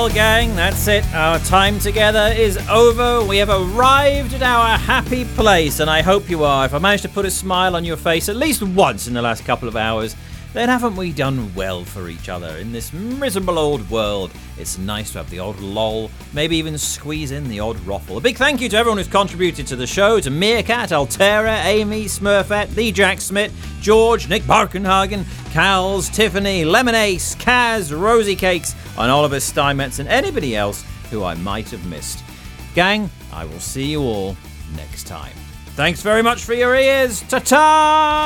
Well, gang, that's it. Our time together is over. We have arrived at our happy place, and I hope you are. If I managed to put a smile on your face at least once in the last couple of hours, then haven't we done well for each other in this miserable old world? It's nice to have the odd lol, maybe even squeeze in the odd ruffle. A big thank you to everyone who's contributed to the show, to Meerkat, Altera, Amy, Smurfette, Lee Jack Smith, George, Nick Barkenhagen, Cals, Tiffany, Lemon Ace, Kaz, Rosie Cakes, and Oliver Steinmetz, and anybody else who I might have missed. Gang, I will see you all next time. Thanks very much for your ears. Ta-ta!